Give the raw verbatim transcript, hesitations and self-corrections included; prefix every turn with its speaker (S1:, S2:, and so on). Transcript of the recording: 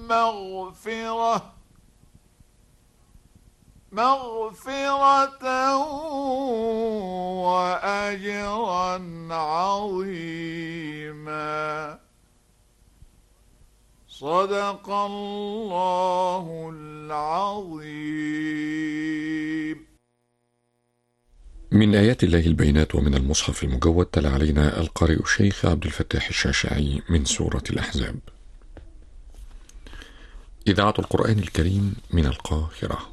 S1: مغفرة مغفرة وأجرا عظيما. صدق الله العظيم.
S2: من آيات الله البينات ومن المصحف المجود تلا علينا القارئ الشيخ عبد الفتاح الشاشعي من سورة الأحزاب. إذاعة القرآن الكريم من القاهرة.